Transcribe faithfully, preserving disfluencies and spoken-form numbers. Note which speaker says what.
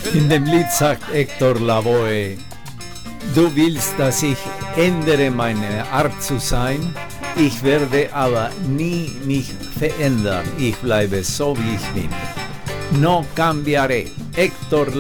Speaker 1: In dem Lied sagt Hector Lavoe: Du willst, dass ich ändere meine Art zu sein, ich werde aber nie mich verändern, ich bleibe so wie ich bin. No cambiaré. Hector